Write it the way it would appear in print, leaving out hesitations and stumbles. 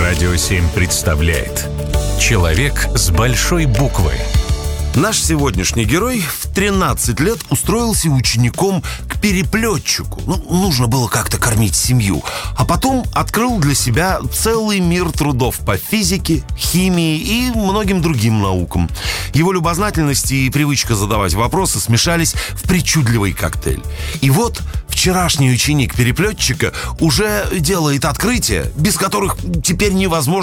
Радио 7 представляет «Человек с большой буквы». Наш сегодняшний герой в 13 лет устроился учеником к переплетчику. Нужно было как-то кормить семью. А потом открыл для себя целый мир трудов по физике, химии и многим другим наукам. Его любознательность и привычка задавать вопросы смешались в причудливый коктейль. И вот вчерашний ученик переплетчика уже делает открытия, без которых теперь невозможно